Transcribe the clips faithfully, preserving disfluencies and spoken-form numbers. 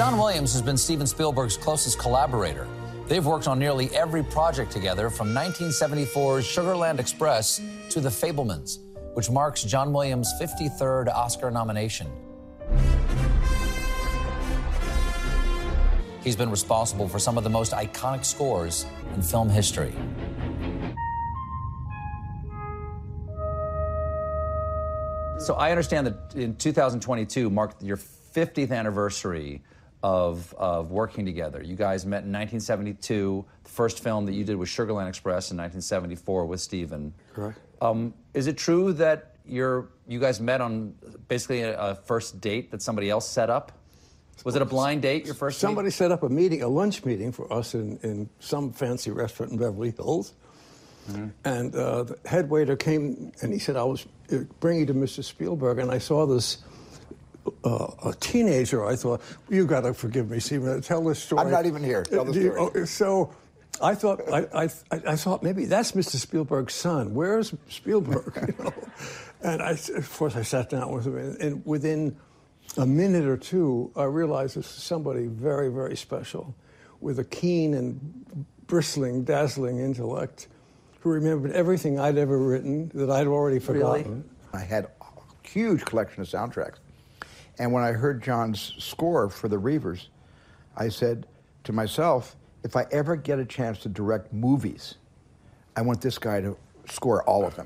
John Williams has been Steven Spielberg's closest collaborator. They've worked on nearly every project together, from nineteen seventy-four's Sugarland Express to The Fabelmans, which marks John Williams' fifty-third Oscar nomination. He's been responsible for some of the most iconic scores in film history. So I understand that in two thousand twenty-two marked your fiftieth anniversary of, of working together. You guys met in nineteen seventy-two. The first film that you did was Sugarland Express in nineteen seventy-four with Steven. Correct. Um, is it true that you're, you guys met on basically a, a first date that somebody else set up? Was it a blind date, your first Somebody meeting? set up a meeting, a lunch meeting for us in, in some fancy restaurant in Beverly Hills. Mm-hmm. And uh, the head waiter came and he said, I was bringing to Mister Spielberg, and I saw this uh, a teenager. I thought, you got to forgive me, Steven, tell this story. I'm not even here. Tell the story. You, so I thought, I, I, I thought maybe that's Mister Spielberg's son. Where's Spielberg? You know? And I, of course, I sat down with him, and, and within a minute or two, I realized this was somebody very, very special, with a keen and bristling, dazzling intellect, who remembered everything I'd ever written that I'd already forgotten. Really? I had a huge collection of soundtracks. And when I heard John's score for The Reivers, I said to myself, if I ever get a chance to direct movies, I want this guy to score all of them.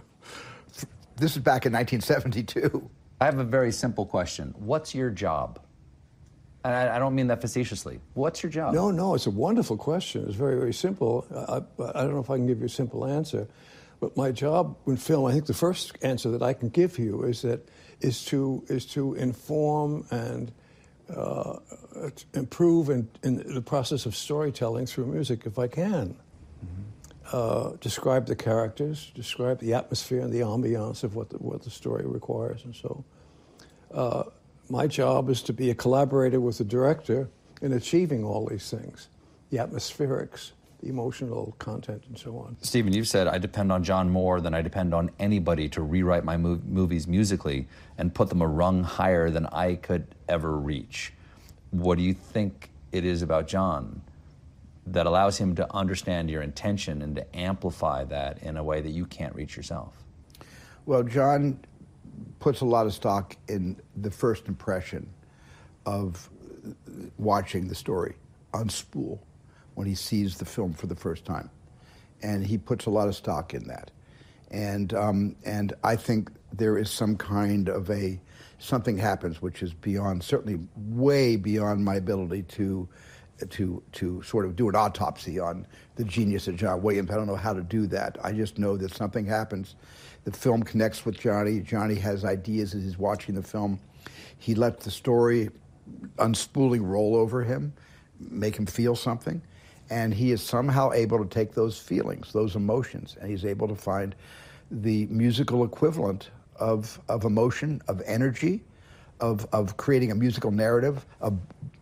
This is back in nineteen seventy-two. I have a very simple question. What's your job? And I, I don't mean that facetiously. What's your job? No, no, it's a wonderful question. It's very, very simple. I, I don't know if I can give you a simple answer, but my job in film, I think the first answer that I can give you is that is to is to inform and uh, improve in, in the process of storytelling through music, if I can. Mm-hmm. Uh, describe the characters, describe the atmosphere and the ambiance of what the, what the story requires, and so. Uh, My job is to be a collaborator with the director in achieving all these things, the atmospherics, the emotional content, and so on. Steven, you've said, I depend on John more than I depend on anybody to rewrite my mov movies musically and put them a rung higher than I could ever reach. What do you think it is about John that allows him to understand your intention and to amplify that in a way that you can't reach yourself? Well, John puts a lot of stock in the first impression of watching the story on spool when he sees the film for the first time. And he puts a lot of stock in that. And, um, and I think there is some kind of a, something happens which is beyond, certainly way beyond my ability to, to, to sort of do an autopsy on the genius of John Williams. I don't know how to do that. I just know that something happens. The film connects with Johnny. Johnny has ideas as he's watching the film. He lets the story unspooling roll over him, make him feel something, and he is somehow able to take those feelings, those emotions, and he's able to find the musical equivalent of, of emotion, of energy, of, of creating a musical narrative, of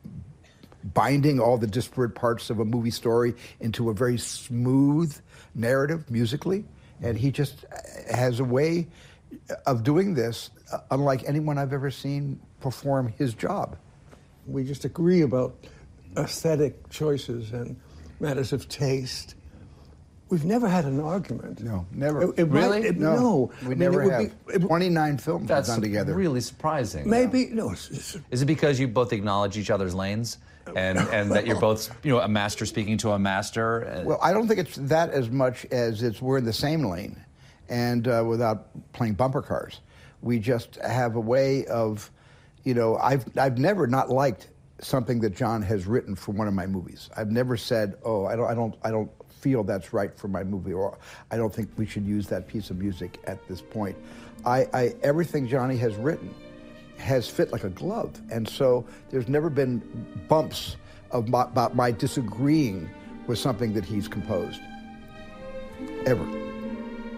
binding all the disparate parts of a movie story into a very smooth narrative musically. And he just has a way of doing this uh, unlike anyone I've ever seen perform his job. We just agree about aesthetic choices and matters of taste. We've never had an argument. No, never. It, it really? Might, it, no, no, we I mean, never it have. Be, it, twenty-nine films That's done together. really surprising. Maybe, though. no. It's, it's, Is it because you both acknowledge each other's lanes? And, and that you're both, you know, a master speaking to a master? Well, I don't think it's that as much as it's we're in the same lane, and uh, without playing bumper cars. We just have a way of, you know, I've, I've never not liked something that John has written for one of my movies. I've never said, oh, I don't, I don't, I don't feel that's right for my movie, or I don't think we should use that piece of music at this point. I, I everything Johnny has written has fit like a glove, and so there's never been bumps of my, about my disagreeing with something that he's composed, ever.